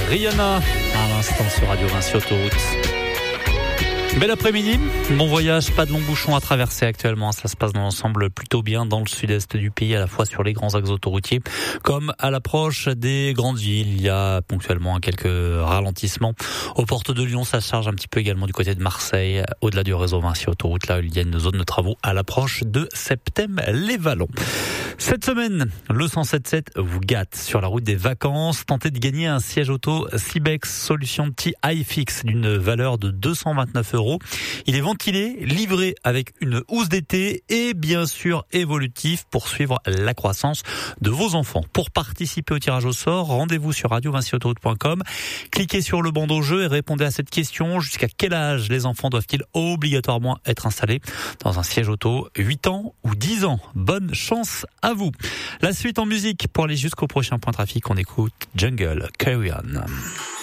Rihanna, à l'instant sur Radio Vinci Autoroute. Bel après-midi, bon voyage, pas de longs bouchons à traverser actuellement, ça se passe dans l'ensemble plutôt bien dans le sud-est du pays, à la fois sur les grands axes autoroutiers comme à l'approche des grandes villes. Il y a ponctuellement quelques ralentissements aux portes de Lyon, ça se charge un petit peu également du côté de Marseille, au-delà du réseau Vinci Autoroute, là il y a une zone de travaux à l'approche de Septem-les-Vallons. Cette semaine, le 107.7 vous gâte sur la route des vacances. Tentez de gagner un siège auto Cibex Solution T iFix d'une valeur de 229 €. Il est ventilé, livré avec une housse d'été et bien sûr évolutif pour suivre la croissance de vos enfants. Pour participer au tirage au sort, rendez-vous sur radiovinciautoroute.com. Cliquez sur le bandeau jeu et répondez à cette question. Jusqu'à quel âge les enfants doivent-ils obligatoirement être installés dans un siège auto? 8 ans ou 10 ans? Bonne chance à vous. La suite en musique pour aller jusqu'au prochain point trafic. On écoute Jungle, Carry On.